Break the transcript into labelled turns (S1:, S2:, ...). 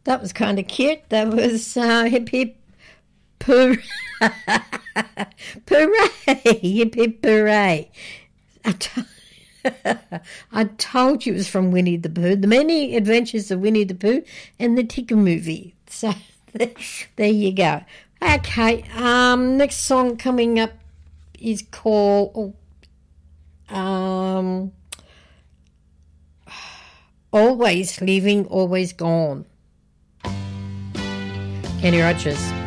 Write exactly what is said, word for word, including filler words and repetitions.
S1: That was kind of cute. That was uh, hip hip poo. Hooray! Hip hip hooray. I, t- I told you it was from Winnie the Pooh. The Many Adventures of Winnie the Pooh and the Tigger movie. So there you go. Okay, um, next song coming up is called um, Always Leaving, Always Gone. Kenny Rogers.